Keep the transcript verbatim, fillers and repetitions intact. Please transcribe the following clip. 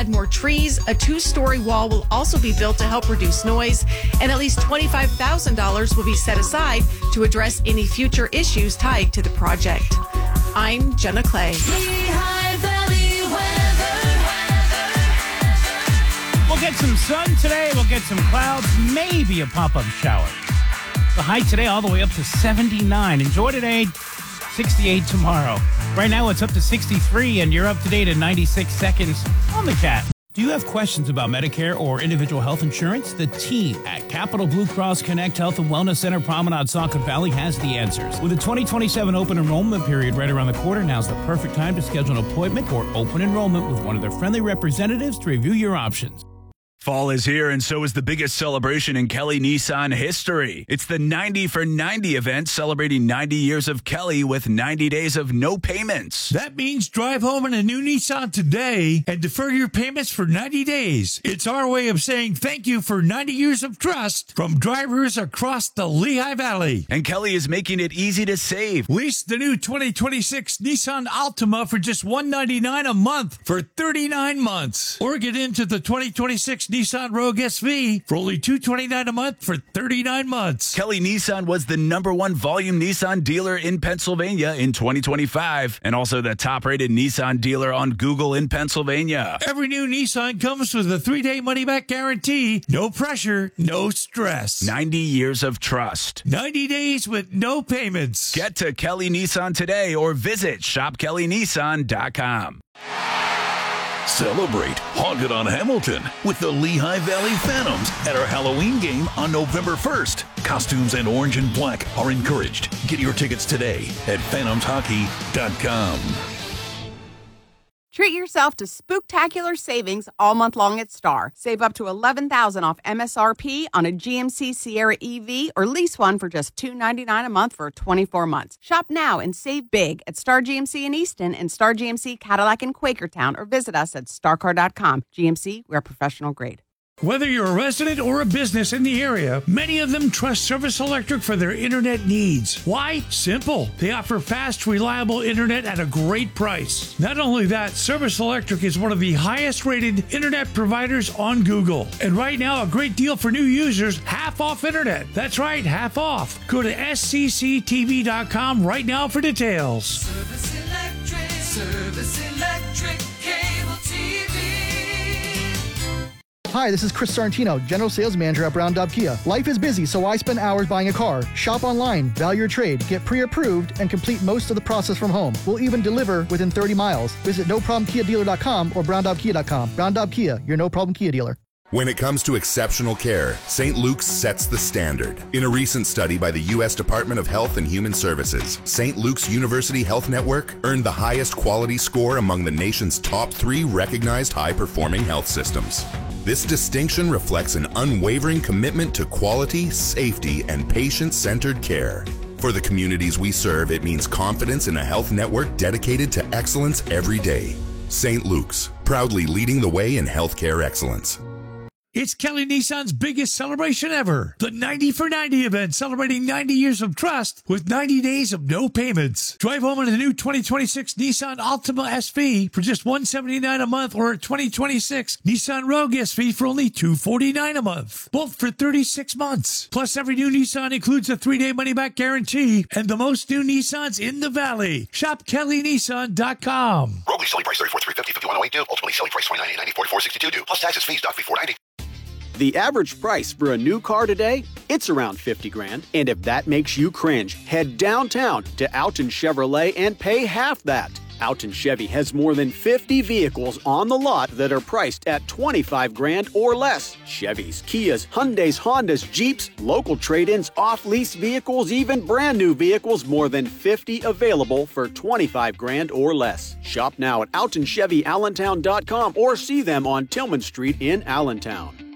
add more trees. A two-story wall will also be built to help reduce noise, and at least twenty-five thousand dollars will be set aside to address any future issues tied to the project. I'm Jenna Clay. Lehigh Valley weather. We'll get some sun today. We'll get some clouds, maybe a pop-up shower. The high today all the way up to seventy-nine. Enjoy today, sixty-eight tomorrow. Right now it's up to sixty-three, and you're up to date at ninety-six seconds on the Cat. Do you have questions about Medicare or individual health insurance? The team at Capital Blue Cross Connect Health and Wellness Center, Promenade, Saucon Valley has the answers. With the twenty twenty-seven open enrollment period right around the corner, now's the perfect time to schedule an appointment or open enrollment with one of their friendly representatives to review your options. Fall is here, and so is the biggest celebration in Kelly Nissan history. It's the ninety for ninety event celebrating ninety years of Kelly with ninety days of no payments. That means drive home in a new Nissan today and defer your payments for ninety days. It's our way of saying thank you for ninety years of trust from drivers across the Lehigh Valley. And Kelly is making it easy to save. Lease the new twenty twenty-six Nissan Altima for just one hundred ninety-nine dollars a month for thirty-nine months. Or get into the twenty twenty-six Nissan Rogue S V for only two hundred twenty-nine dollars a month for thirty-nine months. Kelly Nissan was the number one volume Nissan dealer in Pennsylvania in twenty twenty-five, and also the top-rated Nissan dealer on Google in Pennsylvania. Every new Nissan comes with a three-day money-back guarantee. No pressure, no stress. ninety years of trust. ninety days with no payments. Get to Kelly Nissan today or visit shop kelly nissan dot com. Celebrate Haunted on Hamilton with the Lehigh Valley Phantoms at our Halloween game on November first. Costumes and orange and black are encouraged. Get your tickets today at phantoms hockey dot com. Treat yourself to spooktacular savings all month long at Star. Save up to eleven thousand dollars off M S R P on a G M C Sierra E V or lease one for just two hundred ninety-nine dollars a month for twenty-four months. Shop now and save big at Star G M C in Easton and Star G M C Cadillac in Quakertown, or visit us at star car dot com. G M C, we're professional grade. Whether you're a resident or a business in the area, many of them trust Service Electric for their internet needs. Why? Simple. They offer fast, reliable internet at a great price. Not only that, Service Electric is one of the highest rated internet providers on Google. And right now, a great deal for new users, half off internet. That's right, half off. Go to S C C T V dot com right now for details. Service Electric, Service Electric, cable T V. Hi, this is Chris Sorrentino, General Sales Manager at Brown Daub Kia. Life is busy, so I spend hours buying a car. Shop online, value your trade, get pre-approved, and complete most of the process from home. We'll even deliver within thirty miles. Visit no problem kia dealer dot com or brown daub kia dot com. Brown Daub Kia, your no-problem Kia dealer. When it comes to exceptional care, Saint Luke's sets the standard. In a recent study by the U S Department of Health and Human Services, Saint Luke's University Health Network earned the highest quality score among the nation's top three recognized high-performing health systems. This distinction reflects an unwavering commitment to quality, safety, and patient-centered care. For the communities we serve, it means confidence in a health network dedicated to excellence every day. Saint Luke's, proudly leading the way in healthcare excellence. It's Kelly Nissan's biggest celebration ever. The ninety for ninety event celebrating ninety years of trust with ninety days of no payments. Drive home in a new twenty twenty-six Nissan Altima S V for just one hundred seventy-nine dollars a month, or a twenty twenty-six Nissan Rogue S V for only two hundred forty-nine dollars a month. Both for thirty-six months. Plus, every new Nissan includes a three-day money-back guarantee and the most new Nissans in the Valley. Shop kelly nissan dot com. Rogue selling price thirty-four thousand three hundred fifty dollars, fifty-one thousand eighty-two dollars. Ultimately selling price twenty-nine thousand eight hundred ninety, forty-four thousand sixty-two dollars. Plus taxes, fees, doc fee four hundred ninety dollars. The average price for a new car today, it's around fifty grand. And if that makes you cringe, head downtown to Alton Chevrolet and pay half that. Alton Chevy has more than fifty vehicles on the lot that are priced at twenty-five grand or less. Chevys, Kias, Hyundais, Hondas, Jeeps, local trade-ins, off-lease vehicles, even brand new vehicles, more than fifty available for twenty-five grand or less. Shop now at alton chevy allentown dot com or see them on Tillman Street in Allentown.